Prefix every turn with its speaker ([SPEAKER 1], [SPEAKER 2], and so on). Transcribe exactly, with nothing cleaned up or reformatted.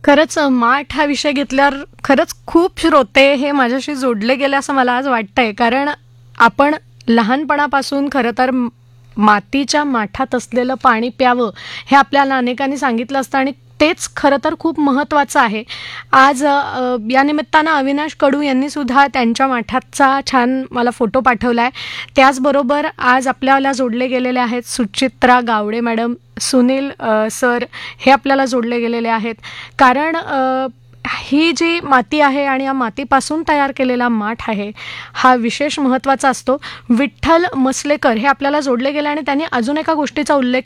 [SPEAKER 1] खरंच अ, माठ हा विषय घेतल्यावर खरंच खूप श्रोते हे माझ्याशी जोडले गेले असं मला आज वाटतंय. कारण आपण लहानपणापासून खरं तर म मातीच्या माठात असलेलं पाणी प्यावं, हे आपल्याला अनेकांनी सांगितलं असतं आणि तेच खरं तर खूप महत्त्वाचं आहे. आज अ, या निमित्तानं अविनाश कडू यांनी सुद्धा त्यांच्या माठाचा छान मला फोटो पाठवला आहे. त्याचबरोबर आज आपल्याला जोडले गेलेले आहेत सुचित्रा गावडे मॅडम, सुनील अ, सर हे आपल्याला जोडले गेलेले आहेत. कारण अ, ही जी माती आहे आणि या मातीपासून तयार केलेला माठ आहे, हा विशेष महत्त्वाचा असतो. विठ्ठल मसलेकर हे आपल्याला जोडले गेले आणि त्यांनी अजून एका गोष्टीचा उल्लेख